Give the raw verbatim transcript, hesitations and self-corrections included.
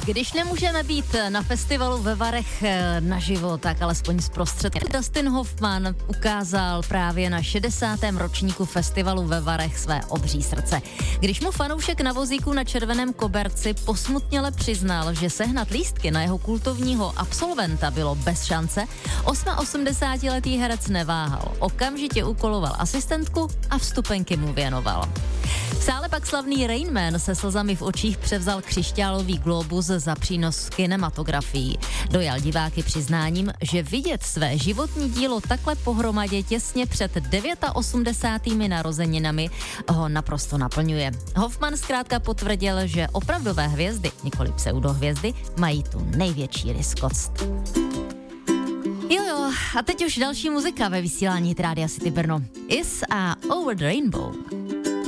Když nemůžeme být na festivalu ve Varech naživo, tak alespoň zprostředně. Dustin Hoffman ukázal právě na šedesátém ročníku festivalu ve Varech své obří srdce. Když mu fanoušek na vozíku na červeném koberci posmutněle přiznal, že sehnat lístky na jeho kultovního absolventa bylo bez šance, osmaosmdesátiletý herec neváhal. Okamžitě úkoloval asistentku a vstupenky mu věnoval. V sále pak slavný Rain Man se slzami v očích převzal křišťálový globus za přínos kinematografií. Dojal diváky přiznáním, že vidět své životní dílo takhle pohromadě těsně před osmdesátými devátými narozeninami ho naprosto naplňuje. Hoffman zkrátka potvrdil, že opravdové hvězdy, nikoli pseudohvězdy, mají tu největší ryskost. Jo jo, a teď už další muzika ve vysílání Rádia City Brno. Is a Over the Rainbow.